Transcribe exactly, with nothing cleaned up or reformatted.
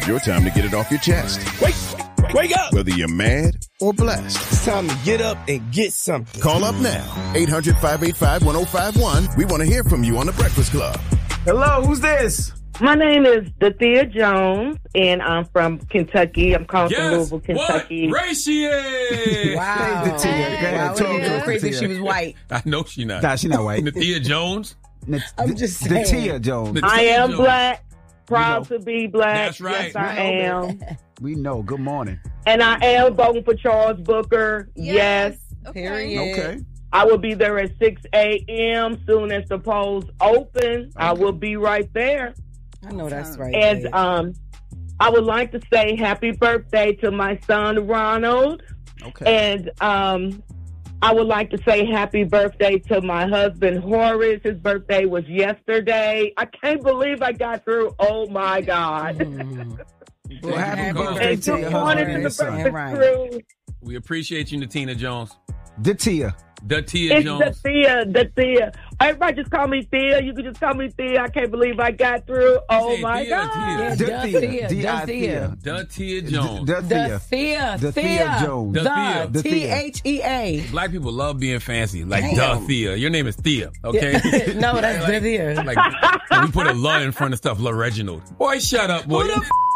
Your time to get it off your chest. Wake, wake up. Whether you're mad or blessed. It's time to get up and get something. Call up now. eight hundred, five eight five, one oh five one. We want to hear from you on The Breakfast Club. Hello, who's this? My name is Dathea Jones, and I'm from Kentucky. I'm calling from Guess Louisville, Kentucky. what race she is? Wow. Hey, Dathea. Hey, Wow, wow, talk it to was us, crazy if Dathea. she was white. I know she not. Nah, she not white. Nathia Jones. I'm just saying. Dathea Jones. Nathia I am Jones. black, proud You to be black. That's right. Yes, I am. We know. Good morning. And I am voting for Charles Booker. Yes. Period. Okay. I will be there at six a.m. soon as the polls open. I will be right there. I know that's right. And babe. um, I would like to say happy birthday to my son, Ronald. Okay. And um, I would like to say happy birthday to my husband, Horace. His birthday was yesterday. I can't believe I got through. Oh, my God. Well, happy Happy birthday And to your good morning to husband the and son. breakfast Right. crew. We appreciate you, Natina Jones. Dathea. Datia It's Jones. the Thea, the Thea. Everybody just call me Thea. You can just call me Thea. I can't believe I got through. Oh, Say my Thea, God. Yeah, Dathea. Dathea. D I Thea. Datia Jones. The Dathea. Thea. Dathea Thea. Jones. Dathea. The T H E A. Black people love being fancy. Like Damn. Dathea. Your name is Thea, okay? No, that's Dathea. Like, we put a la in front of stuff. La Reginald. Boy, shut up, boy.